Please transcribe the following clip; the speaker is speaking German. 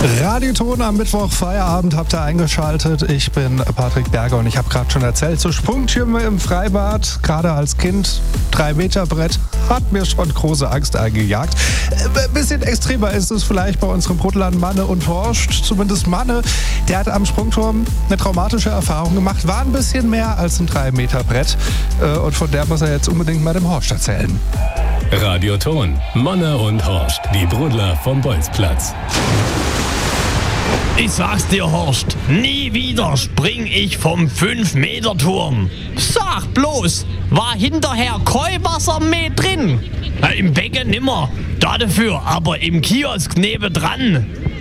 Radioton am Mittwoch, Feierabend habt ihr eingeschaltet. Ich bin Patrick Berger und ich habe gerade schon erzählt, so Sprungschirme im Freibad, gerade als Kind, 3-Meter-Brett, hat mir schon große Angst eingejagt. Ein bisschen extremer ist es vielleicht bei unserem Brudlern Manne und Horst. Zumindest Manne, der hat am Sprungturm eine traumatische Erfahrung gemacht, war ein bisschen mehr als ein 3-Meter-Brett. Und von der muss er jetzt unbedingt mal dem Horst erzählen. Radioton, Manne und Horst, die Brudler vom Bolzplatz. Ich sag's dir, Horst, nie wieder spring ich vom 5-Meter-Turm. Sag bloß, war hinterher Keuwasser mit drin? Im Becken nimmer, dafür aber im Kiosk nebendran.